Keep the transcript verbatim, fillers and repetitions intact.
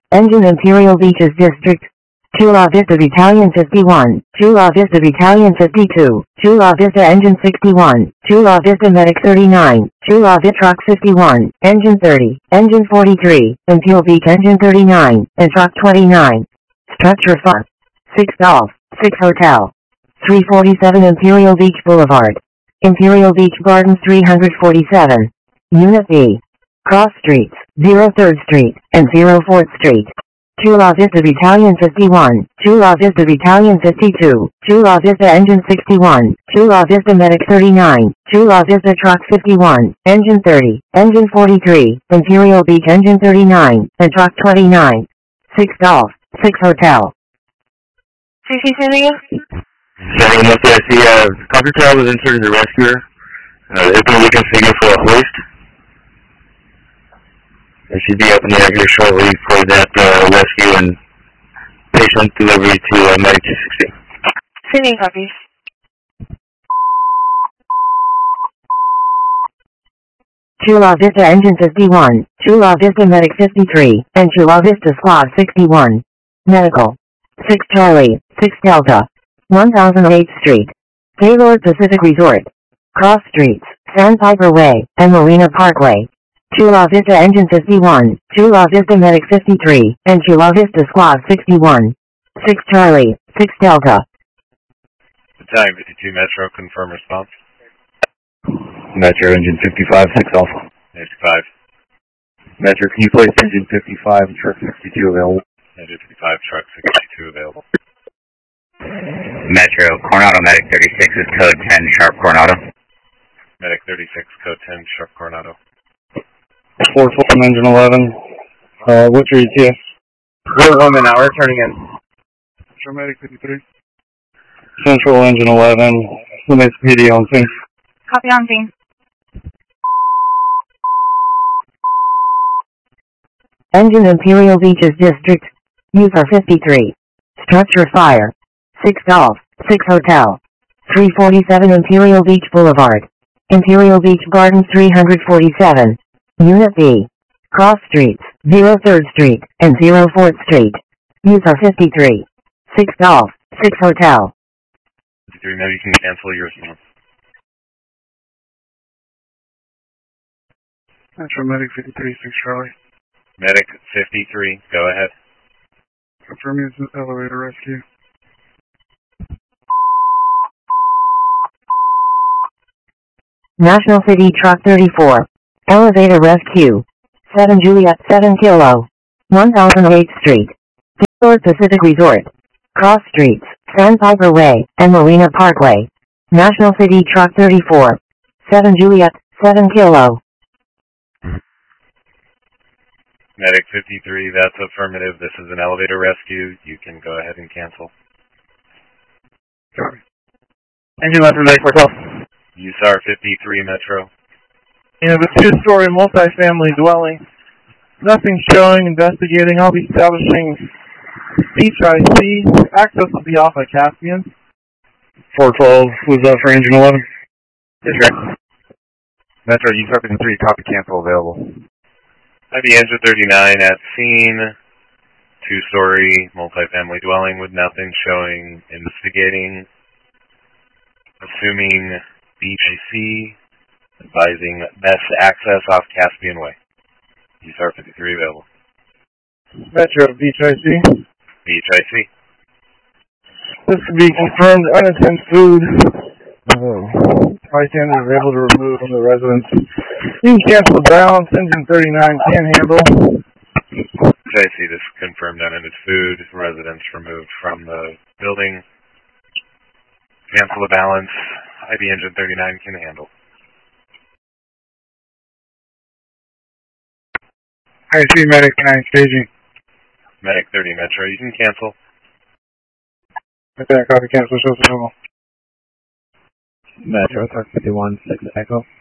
Engine Imperial Beaches District. Chula Vista Battalion fifty-one, Chula Vista Battalion fifty-two, Chula Vista Engine sixty-one, Chula Vista Medic thirty-nine, Chula Vista Truck fifty-one, Engine thirty, Engine forty-three, Imperial Beach Engine thirty-nine, and Truck twenty-nine. Structure five. six Golf, six Hotel. three forty-seven Imperial Beach Boulevard. Imperial Beach Gardens three forty-seven. Unit B. Cross Streets, zero third Street, and zero fourth Street. Chula Vista Battalion fifty-one, Chula Vista Battalion fifty-two, Chula Vista Engine sixty-one, Chula Vista Medic thirty-nine, Chula Vista Truck fifty-one, Engine thirty, Engine forty-three, Imperial Beach Engine thirty-nine, and Truck twenty-nine. six Golf, six Hotel. C C City? Setting up, I see uh, Conquer Tower was inserted the rescuer. Uh, they've been reconfigured for a hoist. They should be up in the air here shortly for that uh, rescue and patient delivery to uh, Medic two sixty. Sending copies. Chula Vista Engine fifty-one, Chula Vista Medic fifty-three, and Chula Vista Squad sixty-one. Medical. six Charlie, six Delta. one thousand eighth Street. Gaylord Pacific Resort. Cross Streets, Sandpiper Way, and Marina Parkway. Chula Vista Engine fifty-one, Chula Vista Medic fifty-three, and Chula Vista Squad sixty-one. six Charlie, six Delta. Battalion fifty-two Metro, confirm response. Metro Engine fifty-five, six Alpha. fifty-five. Metro, can you place Engine fifty-five and Truck sixty-two available? Engine fifty-five, Truck sixty-two available. Metro, Coronado Medic thirty-six is code ten, Sharp Coronado. Medic thirty-six, code ten, Sharp Coronado. four full Engine eleven. Uh, what's your E T S? We're home an hour, turning in. Metro Medic fifty-three. Central Engine eleven. M S P D on scene. Copy on scene. Engine Imperial Beaches District. U R fifty-three. Structure fire. six Golf, six Hotel. three forty-seven Imperial Beach Boulevard. Imperial Beach Gardens three forty-seven. Unit B. Cross Streets, zero third Street, and zero fourth Street. U R fifty-three. six Golf, six Hotel. fifty-three, now you can cancel your response. Metro Medic fifty-three, six Charlie. Medic fifty-three, go ahead. Confirm use elevator rescue. National City Truck thirty-four. Elevator Rescue. seven Juliet, seven Kilo. one thousand eighth Street. Gaylord Pacific Resort. Cross Streets, Sandpiper Way, and Marina Parkway. National City Truck thirty-four. seven Juliet, seven Kilo. Medic fifty-three, that's affirmative. This is an elevator rescue. You can go ahead and cancel. Copy. Engine left Medic four twelve. U S A R fifty-three Metro. You have a two-story multi-family dwelling. Nothing showing, investigating. I'll be establishing Beach I C. Access will be off at Caspian. four twelve was up for Engine eleven. Yes, sir. Metro, U S A R fifty-three, copy cancel available. I B Engine thirty-nine at scene. Two-story multifamily dwelling with nothing showing, investigating. Assuming Beach I C. Advising best access off Caspian Way. U S A R fifty-three available. Metro, Beach I C. Beach I C. This could be confirmed unattended food. Oh. Bystanders are able to remove from the residence. You can cancel the balance. Engine thirty-nine can handle. I see this confirmed unended food. Residents removed from the building. Cancel the balance. I B Engine thirty-nine can handle. I see Medic nine staging. Medic thirty Metro, you can cancel. Okay, copy cancel, shows the normal. Metro, Truck fifty-one, six Echo.